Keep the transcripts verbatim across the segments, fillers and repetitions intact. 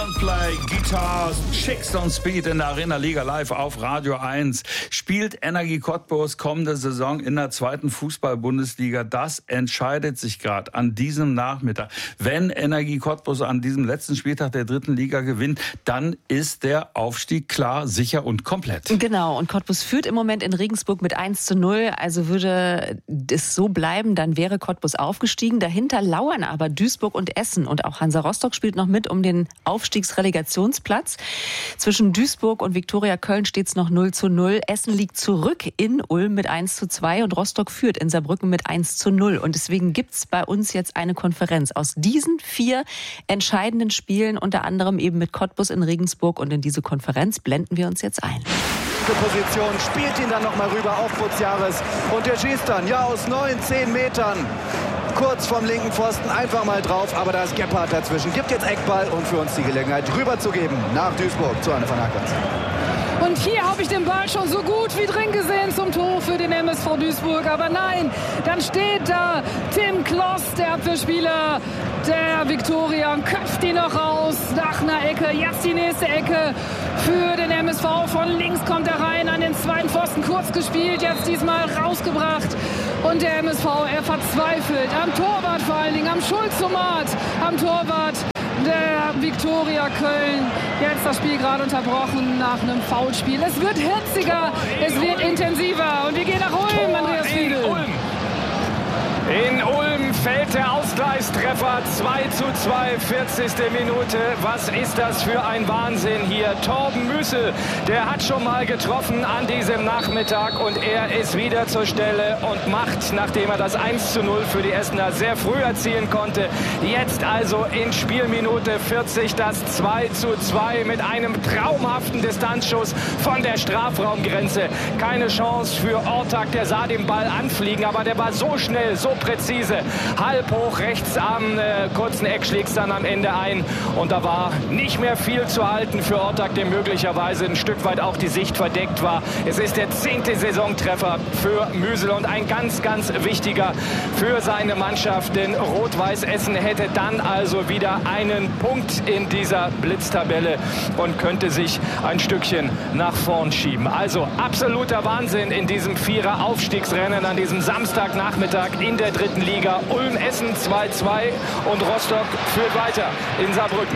Don't Play Guitars, Chicks Don't Speed in der Arena Liga live auf Radio eins. Spielt Energie Cottbus kommende Saison in der zweiten Fußball-Bundesliga? Das entscheidet sich gerade an diesem Nachmittag. Wenn Energie Cottbus an diesem letzten Spieltag der dritten Liga gewinnt, dann ist der Aufstieg klar, sicher und komplett. Genau, und Cottbus führt im Moment in Regensburg mit eins zu null. Also würde es so bleiben, dann wäre Cottbus aufgestiegen. Dahinter lauern aber Duisburg und Essen. Und auch Hansa Rostock spielt noch mit um den Aufstiegsrelegationsplatz. Zwischen Duisburg und Viktoria Köln steht es noch null zu null. Essen liegt zurück in Ulm mit eins zu zwei und Rostock führt in Saarbrücken mit eins zu null. Und deswegen gibt es bei uns jetzt eine Konferenz aus diesen vier entscheidenden Spielen, unter anderem eben mit Cottbus in Regensburg. Und in diese Konferenz blenden wir uns jetzt ein. Position, spielt ihn dann nochmal rüber auf Buziaris und der schießt dann, ja, aus neun, zehn Metern, kurz vom linken Pfosten, einfach mal drauf, aber da ist Gebhardt dazwischen, gibt jetzt Eckball und für uns die Gelegenheit rüberzugeben nach Duisburg zu Anne van Ackers. Und hier habe ich den Ball schon so gut wie drin gesehen zum Tor für den M S V Duisburg. Aber nein, dann steht da Tim Kloss, der Abwehrspieler der Viktoria, und köpft ihn noch raus nach einer Ecke. Jetzt die nächste Ecke für den M S V. Von links kommt er rein an den zweiten Pfosten, kurz gespielt, jetzt diesmal rausgebracht. Und der M S V, er verzweifelt am Torwart vor allen Dingen, am Schulzomat, am Torwart der Viktoria Köln. Jetzt das Spiel gerade unterbrochen nach einem Foulspiel. Es wird hitziger, es wird intensiver. Und wir gehen nach Ulm, Andreas Fiedel. In Ulm fällt der Ausgleichstreffer, zwei zu zwei, vierzigste Minute. Was ist das für ein Wahnsinn hier? Torben Müssel, der hat schon mal getroffen an diesem Nachmittag und er ist wieder zur Stelle und macht, nachdem er das eins zu null für die Essener sehr früh erzielen konnte, jetzt also in Spielminute vierzig das zwei zu zwei mit einem traumhaften Distanzschuss von der Strafraumgrenze. Keine Chance für Ortak, der sah den Ball anfliegen, aber der war so schnell, so präzise. Halb hoch rechts am äh, kurzen Eck schlägt es dann am Ende ein. Und da war nicht mehr viel zu halten für Ortak, dem möglicherweise ein Stück weit auch die Sicht verdeckt war. Es ist der zehnte Saisontreffer für Müsel und ein ganz, ganz wichtiger für seine Mannschaft. Denn Rot-Weiß Essen hätte dann also wieder einen Punkt in dieser Blitztabelle und könnte sich ein Stückchen nach vorn schieben. Also absoluter Wahnsinn in diesem Vierer-Aufstiegsrennen an diesem Samstagnachmittag in der dritten Liga. Ulm-Essen zwei zu zwei und Rostock führt weiter in Saarbrücken.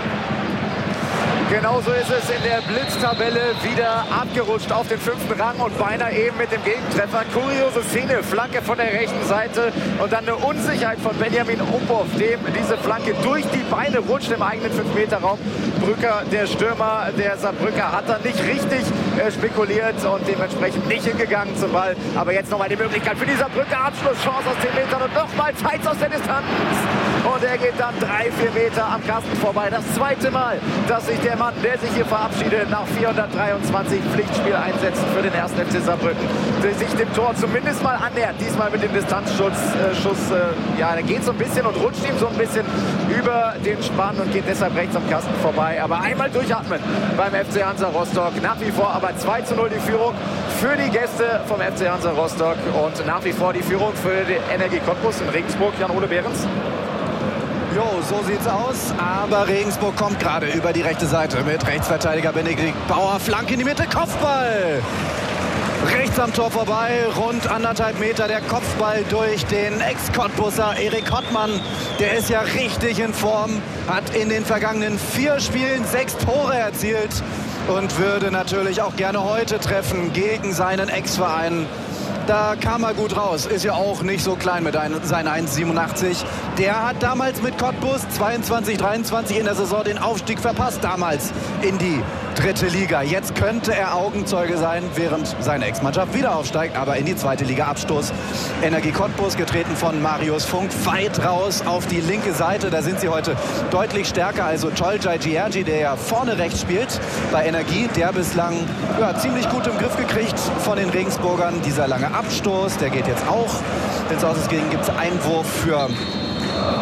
Genauso ist es in der Blitztabelle, wieder abgerutscht auf den fünften Rang und beinahe eben mit dem Gegentreffer. Kuriose Szene, Flanke von der rechten Seite und dann eine Unsicherheit von Benjamin Umhoff, dem diese Flanke durch die Beine rutscht im eigenen fünf Meter Raum. Brücker, der Stürmer der Saarbrücker, hat dann nicht richtig äh, spekuliert und dementsprechend nicht hingegangen zum Ball. Aber jetzt nochmal die Möglichkeit für die Saarbrücker, Abschlusschance aus zehn Metern und nochmal Zeitz aus der Distanz. Und er geht dann drei, vier Meter am Kasten vorbei. Das zweite Mal, dass sich der Mann, der sich hier verabschiedet, nach vierhundertdreiundzwanzig Pflichtspieleinsätzen für den ersten F C Saarbrücken, der sich dem Tor zumindest mal annähert. Diesmal mit dem Distanzschuss. Äh, Schuss, äh, ja, der geht so ein bisschen und rutscht ihm so ein bisschen über den Spann und geht deshalb rechts am Kasten vorbei. Aber einmal durchatmen beim F C Hansa Rostock. Nach wie vor aber zwei zu null die Führung für die Gäste vom F C Hansa Rostock und nach wie vor die Führung für die Energie Cottbus in Regensburg. Jan-Ole Behrens. Jo, so sieht's aus, aber Regensburg kommt gerade über die rechte Seite mit Rechtsverteidiger Benedikt Bauer, Flanke in die Mitte, Kopfball! Rechts am Tor vorbei, rund anderthalb Meter der Kopfball durch den Ex-Cottbusser Erik Hottmann. Der ist ja richtig in Form, hat in den vergangenen vier Spielen sechs Tore erzielt und würde natürlich auch gerne heute treffen gegen seinen Ex-Verein. Da kam er gut raus, ist ja auch nicht so klein mit seinen eins Komma siebenundachtzig. Der hat damals mit Cottbus zweiundzwanzig dreiundzwanzig in der Saison den Aufstieg verpasst, damals in die dritte Liga. Jetzt könnte er Augenzeuge sein, während seine Ex-Mannschaft wieder aufsteigt, aber in die zweite Liga Abstoß. Energie Cottbus, getreten von Marius Funk, weit raus auf die linke Seite. Da sind sie heute deutlich stärker. Also Çoljay Gierci, der ja vorne rechts spielt bei Energie, der bislang ja, ziemlich gut im Griff gekriegt von den Regensburgern. Dieser lange Abstoß, der geht jetzt auch. Wenn es aus ist, gibt es Einwurf für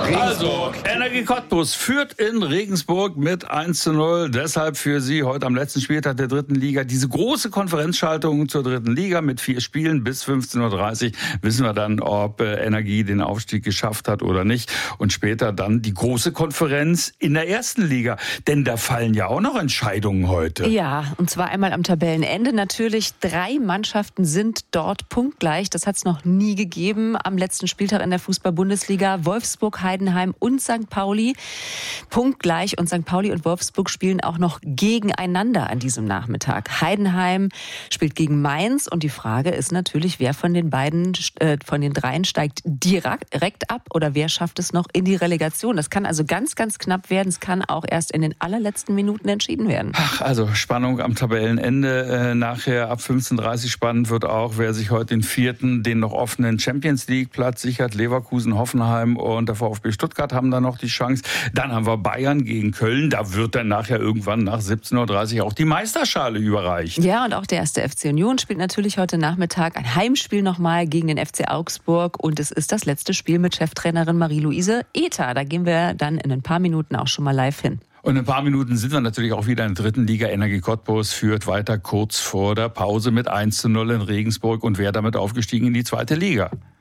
Also, Energie Cottbus führt in Regensburg mit eins zu null. Deshalb für Sie heute am letzten Spieltag der dritten Liga diese große Konferenzschaltung zur dritten Liga mit vier Spielen. Bis fünfzehn Uhr dreißig wissen wir dann, ob äh, Energie den Aufstieg geschafft hat oder nicht. Und später dann die große Konferenz in der ersten Liga. Denn da fallen ja auch noch Entscheidungen heute. Ja, und zwar einmal am Tabellenende. Natürlich, drei Mannschaften sind dort punktgleich. Das hat es noch nie gegeben am letzten Spieltag in der Fußball-Bundesliga. Wolfsburg, Heidenheim und Sankt Pauli punktgleich. Und Sankt Pauli und Wolfsburg spielen auch noch gegeneinander an diesem Nachmittag. Heidenheim spielt gegen Mainz. Und die Frage ist natürlich, wer von den beiden, äh, von den dreien steigt direkt ab oder wer schafft es noch in die Relegation. Das kann also ganz, ganz knapp werden. Es kann auch erst in den allerletzten Minuten entschieden werden. Ach, also Spannung am Tabellenende. Äh, nachher ab fünfzehn Uhr dreißig spannend wird auch, wer sich heute den vierten, den noch offenen Champions League Platz sichert. Leverkusen, Hoffenheim und der VfB Stuttgart haben da noch die Chance. Dann haben wir Bayern gegen Köln. Da wird dann nachher irgendwann nach siebzehn Uhr dreißig auch die Meisterschale überreicht. Ja, und auch der erste F C Union spielt natürlich heute Nachmittag ein Heimspiel nochmal gegen den F C Augsburg. Und es ist das letzte Spiel mit Cheftrainerin Marie-Louise Ether. Da gehen wir dann in ein paar Minuten auch schon mal live hin. Und in ein paar Minuten sind wir natürlich auch wieder in der dritten Liga. Energie Cottbus führt weiter kurz vor der Pause mit eins zu null in Regensburg und wäre damit aufgestiegen in die zweite Liga.